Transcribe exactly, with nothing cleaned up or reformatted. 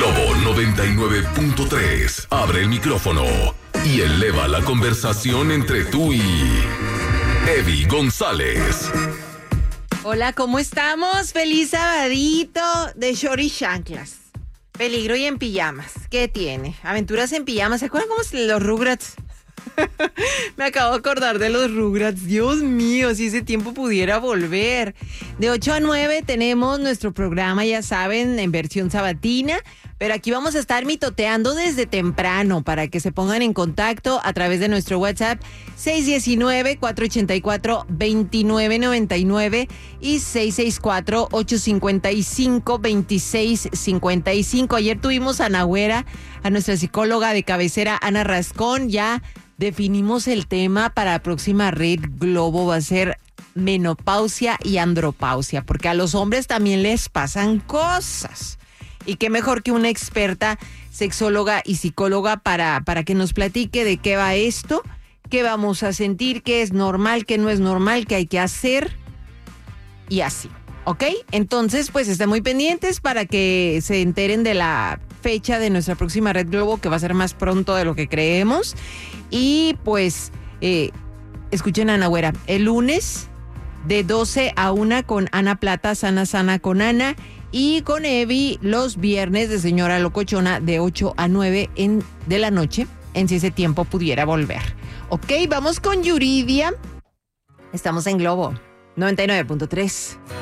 Globo noventa y nueve punto tres. Abre el micrófono y eleva la conversación entre tú y Evi González. Hola, ¿cómo estamos? Feliz sabadito de short y chanclas. Peligro y en pijamas. ¿Qué tiene? Aventuras en pijamas. ¿Se acuerdan cómo se- los Rugrats? Me acabo de acordar de los Rugrats. Dios mío, si ese tiempo pudiera volver. De ocho a nueve tenemos nuestro programa, ya saben, en versión sabatina. Pero aquí vamos a estar mitoteando desde temprano para que se pongan en contacto a través de nuestro WhatsApp seis uno nueve, cuatro ocho cuatro, dos nueve nueve nueve y seis seis cuatro, ocho cinco cinco, dos seis cinco cinco. Ayer tuvimos a Nagüera, a nuestra psicóloga de cabecera, Ana Rascón. Ya definimos el tema para la próxima Red Globo. Va a ser menopausia y andropausia, porque a los hombres también les pasan cosas. Y qué mejor que una experta sexóloga y psicóloga para, para que nos platique de qué va esto, qué vamos a sentir, qué es normal, qué no es normal, qué hay que hacer y así, ¿ok? Entonces, pues estén muy pendientes para que se enteren de la fecha de nuestra próxima Red Globo, que va a ser más pronto de lo que creemos. Y pues, eh, escuchen a Ana Güera, el lunes de doce a una con Ana Plata, Sana Sana con Ana, y con Evi los viernes de Señora Locochona de ocho a nueve en, de la noche, en Si ese tiempo pudiera volver. Ok, vamos con Yuridia. Estamos en Globo noventa y nueve punto tres.